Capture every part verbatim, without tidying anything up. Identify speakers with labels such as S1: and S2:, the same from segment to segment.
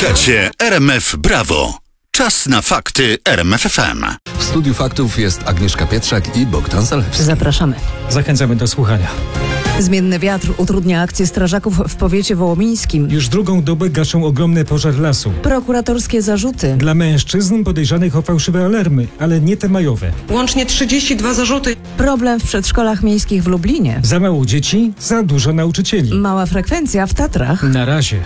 S1: Słuchacie R M F Brawo. Czas na fakty R M F F M.
S2: W studiu faktów jest Agnieszka Pietrzak i Bogdan Zalewski.
S3: Zapraszamy.
S4: Zachęcamy do słuchania.
S3: Zmienny wiatr utrudnia akcję strażaków w powiecie wołomińskim.
S4: Już drugą dobę gaszą ogromny pożar lasu.
S3: Prokuratorskie zarzuty.
S4: Dla mężczyzn podejrzanych o fałszywe alarmy, ale nie te majowe.
S5: Łącznie trzydzieści dwa zarzuty.
S3: Problem w przedszkolach miejskich w Lublinie.
S4: Za mało dzieci, za dużo nauczycieli.
S3: Mała frekwencja w Tatrach.
S4: Na razie.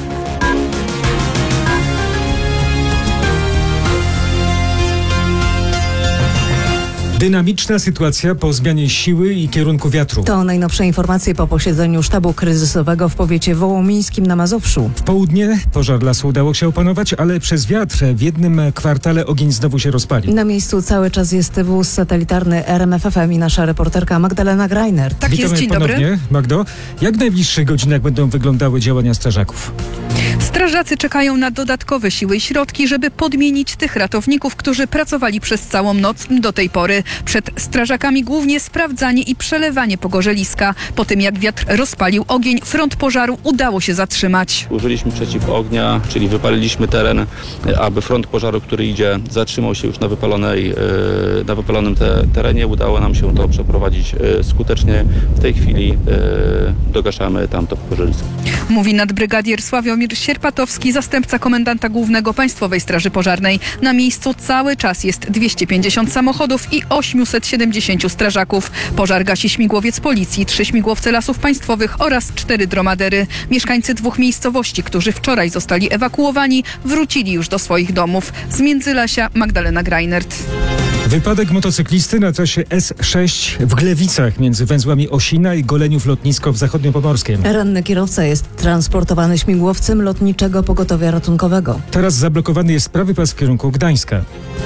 S4: Dynamiczna sytuacja po zmianie siły i kierunku wiatru.
S3: To najnowsze informacje po posiedzeniu sztabu kryzysowego w powiecie wołomińskim na Mazowszu.
S4: W południe pożar lasu udało się opanować, ale przez wiatr w jednym kwartale ogień znowu się rozpalił.
S3: Na miejscu cały czas jest wóz satelitarny R M F F M i nasza reporterka Magdalena Greiner.
S5: Tak
S4: Witamy
S5: jest, dzień
S4: ponownie.
S5: dobry.
S4: Magdo, jak w najbliższych godzinach będą wyglądały działania strażaków?
S6: Strażacy czekają na dodatkowe siły i środki, żeby podmienić tych ratowników, którzy pracowali przez całą noc do tej pory. Przed strażakami głównie sprawdzanie i przelewanie pogorzeliska. Po tym jak wiatr rozpalił ogień, front pożaru udało się zatrzymać.
S7: Użyliśmy przeciwognia, czyli wypaliliśmy teren, aby front pożaru, który idzie, zatrzymał się już na wypalonej, na wypalonym te, terenie. Udało nam się to przeprowadzić skutecznie. W tej chwili dogaszamy tamto pogorzelisko.
S6: Mówi nadbrygadier Sławiomir Sierpatowski, zastępca komendanta głównego Państwowej Straży Pożarnej. Na miejscu cały czas jest dwieście pięćdziesiąt samochodów i osiemset siedemdziesiąt strażaków. Pożar gasi śmigłowiec policji, trzy śmigłowce Lasów Państwowych oraz cztery dromadery. Mieszkańcy dwóch miejscowości, którzy wczoraj zostali ewakuowani, wrócili już do swoich domów. Z Międzylasia Magdalena Greinert.
S4: Wypadek motocyklisty na trasie S sześć w Glewicach między węzłami Osina i Goleniów Lotnisko w Zachodniopomorskiem.
S3: Ranny kierowca jest transportowany śmigłowcem Lotniczego Pogotowia Ratunkowego.
S4: Teraz zablokowany jest prawy pas w kierunku Gdańska.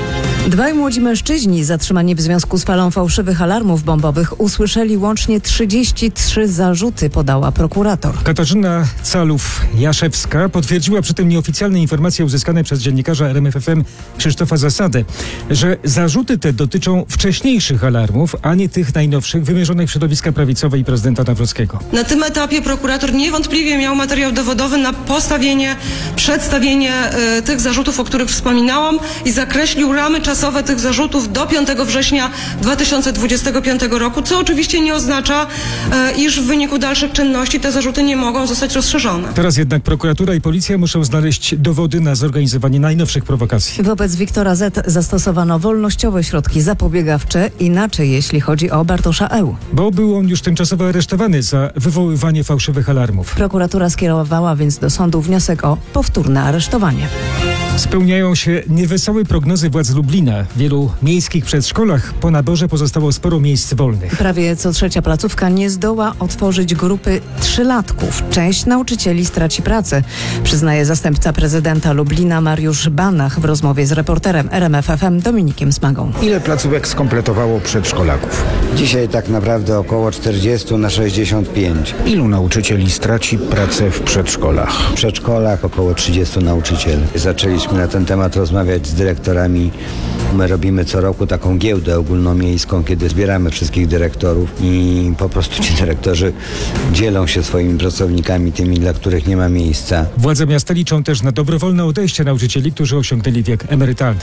S3: Dwaj młodzi mężczyźni zatrzymani w związku z falą fałszywych alarmów bombowych usłyszeli łącznie trzydzieści trzy zarzuty, podała prokurator.
S4: Katarzyna Calów-Jaszewska potwierdziła przy tym nieoficjalne informacje uzyskane przez dziennikarza R M F F M Krzysztofa Zasadę, że zarzuty te dotyczą wcześniejszych alarmów, a nie tych najnowszych wymierzonych w środowiska prawicowe i prezydenta Nawrockiego.
S5: Na tym etapie prokurator niewątpliwie miał materiał dowodowy na postawienie, przedstawienie y, tych zarzutów, o których wspominałam, i zakreślił ramy czasowe tych zarzutów do piątego września dwa tysiące dwudziestego piątego roku, co oczywiście nie oznacza, e, iż w wyniku dalszych czynności te zarzuty nie mogą zostać rozszerzone.
S4: Teraz jednak prokuratura i policja muszą znaleźć dowody na zorganizowanie najnowszych prowokacji.
S3: Wobec Wiktora Z. zastosowano wolnościowe środki zapobiegawcze, inaczej jeśli chodzi o Bartosza E.
S4: Bo był on już tymczasowo aresztowany za wywoływanie fałszywych alarmów.
S3: Prokuratura skierowała więc do sądu wniosek o powtórne aresztowanie.
S4: Spełniają się niewesołe prognozy władz Lublina. W wielu miejskich przedszkolach po naborze pozostało sporo miejsc wolnych.
S3: Prawie co trzecia placówka nie zdoła otworzyć grupy trzylatków. Część nauczycieli straci pracę, przyznaje zastępca prezydenta Lublina Mariusz Banach w rozmowie z reporterem R M F F M Dominikiem Smagą.
S8: Ile placówek skompletowało przedszkolaków?
S9: Dzisiaj tak naprawdę około czterdzieści na sześćdziesiąt pięć.
S8: Ilu nauczycieli straci pracę w przedszkolach?
S9: W przedszkolach około trzydziestu nauczycieli. Zaczęliśmy na ten temat rozmawiać z dyrektorami. My robimy co roku taką giełdę ogólnomiejską, kiedy zbieramy wszystkich dyrektorów i po prostu ci dyrektorzy dzielą się swoimi pracownikami, tymi, dla których nie ma miejsca.
S4: Władze miasta liczą też na dobrowolne odejście nauczycieli, którzy osiągnęli wiek emerytalny.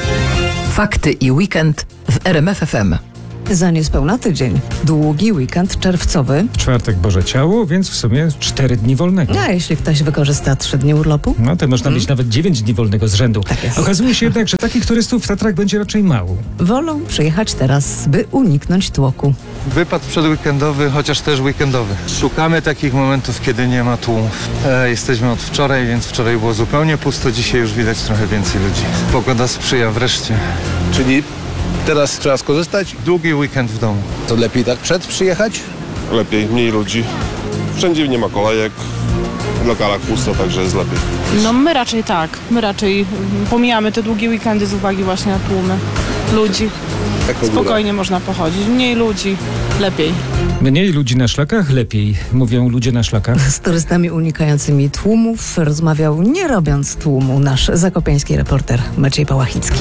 S2: Fakty i weekend w R M F F M.
S3: Za niespełna tydzień. Długi weekend czerwcowy.
S4: Czwartek Boże Ciało, więc w sumie cztery dni wolnego.
S3: A jeśli ktoś wykorzysta trzy dni urlopu?
S4: No to można hmm. mieć nawet dziewięć dni wolnego z rzędu.
S3: Tak jest.
S4: Okazuje się jednak, że takich turystów w Tatrach będzie raczej mało.
S3: Wolą przyjechać teraz, by uniknąć tłoku.
S10: Wypad przedweekendowy, chociaż też weekendowy. Szukamy takich momentów, kiedy nie ma tłumów. E, jesteśmy od wczoraj, więc wczoraj było zupełnie pusto, dzisiaj już widać trochę więcej ludzi. Pogoda sprzyja wreszcie.
S11: Czyli teraz trzeba skorzystać?
S10: Długi weekend w domu.
S11: To lepiej tak przed przyjechać?
S12: Lepiej, mniej ludzi. Wszędzie nie ma kolejek, w lokalach pusto, także jest lepiej.
S13: No my raczej tak. My raczej pomijamy te długie weekendy z uwagi właśnie na tłumy ludzi. Spokojnie można pochodzić. Mniej ludzi, lepiej.
S4: Mniej ludzi na szlakach, lepiej, mówią ludzie na szlakach.
S3: Z turystami unikającymi tłumów rozmawiał, nie robiąc tłumu, nasz zakopiański reporter Maciej Pałachicki.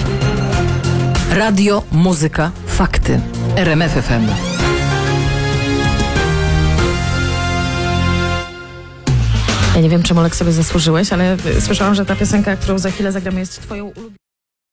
S2: Radio, muzyka, fakty. R M F F M.
S14: Ja nie wiem, czym Olek sobie zasłużyłeś, ale słyszałam, że ta piosenka, którą za chwilę zagramy, jest twoją ulubioną.